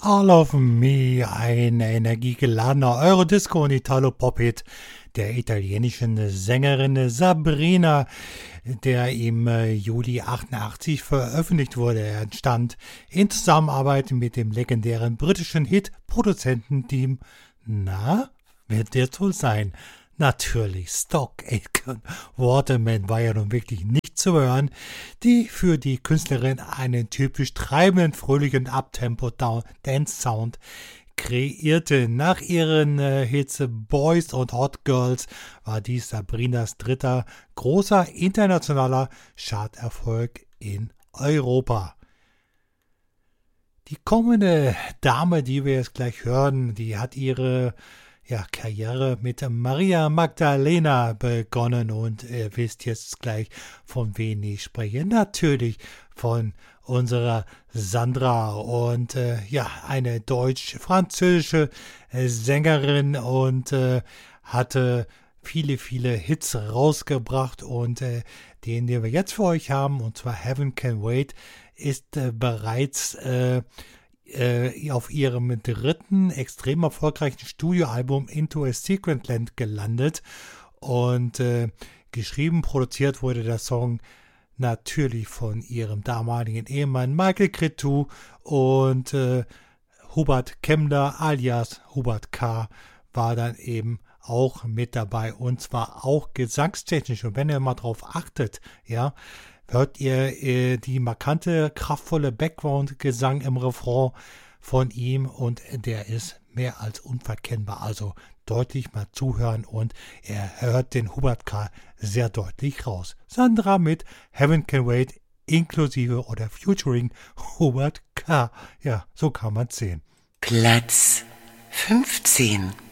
All of Me, ein energiegeladener Eurodisco- und Italo-Pop-Hit der italienischen Sängerin Sabrina, der im Juli 88 veröffentlicht wurde. Er entstand in Zusammenarbeit mit dem legendären britischen Hit-Produzententeam. Na, wird der wohl sein? Natürlich, Stock Aitken Waterman war ja nun wirklich nicht zu hören, die für die Künstlerin einen typisch treibenden, fröhlichen Uptempo-Dance-Sound kreierte. Nach ihren Hits Boys und Hot Girls war dies Sabrinas dritter großer internationaler Charterfolg in Europa. Die kommende Dame, die wir jetzt gleich hören, die hat ihre Karriere mit Maria Magdalena begonnen und ihr wisst jetzt gleich, von wem ich spreche. Natürlich von unserer Sandra und eine deutsch-französische Sängerin und hatte viele Hits rausgebracht und den wir jetzt für euch haben, und zwar Heaven Can Wait, ist bereits auf ihrem dritten extrem erfolgreichen Studioalbum Into a Secret Land gelandet und geschrieben, produziert wurde der Song natürlich von ihrem damaligen Ehemann Michael Cretu und Hubert Kemner alias Hubert K. war dann eben auch mit dabei, und zwar auch gesangstechnisch. Und wenn ihr mal drauf achtet, hört ihr die markante, kraftvolle Background-Gesang im Refrain von ihm und der ist mehr als unverkennbar. Also deutlich mal zuhören und er hört den Hubert K. sehr deutlich raus. Sandra mit Heaven Can Wait inklusive oder featuring Hubert K. Ja, so kann man es sehen. Platz 15.